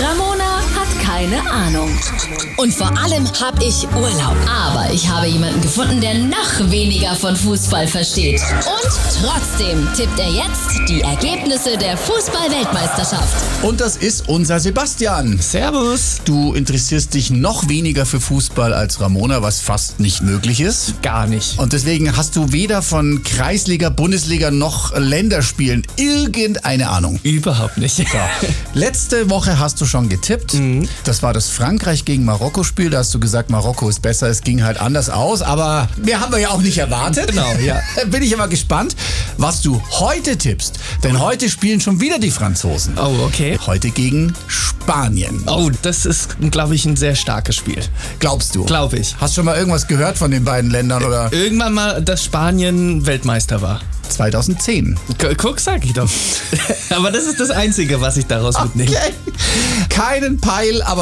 Ramona hat keine Ahnung. Und vor allem habe ich Urlaub. Aber ich habe jemanden gefunden, der noch weniger von Fußball versteht. Und trotzdem tippt er jetzt die Ergebnisse der Fußball-Weltmeisterschaft. Und das ist unser Sebastian. Servus. Du interessierst dich noch weniger für Fußball als Ramona, was fast nicht möglich ist. Gar nicht. Und deswegen hast du weder von Kreisliga, Bundesliga noch Länderspielen irgendeine Ahnung. Überhaupt nicht. So. Letzte Woche hast du schon getippt. Das war das Frankreich gegen Marokko-Spiel. Da hast du gesagt, Marokko ist besser. Es ging halt anders aus. Aber mehr haben wir ja auch nicht erwartet. Genau, ja. Bin ich aber gespannt, was du heute tippst. Denn heute spielen schon wieder die Franzosen. Oh, okay. Heute gegen Spanien. Oh, das ist, glaube ich, ein sehr starkes Spiel. Glaubst du? Glaube ich. Hast schon mal irgendwas gehört von den beiden Ländern oder? Irgendwann mal, dass Spanien Weltmeister war. 2010. Guck, sag ich doch. Aber das ist das Einzige, was ich daraus mitnehme. Okay. Keinen Peil, aber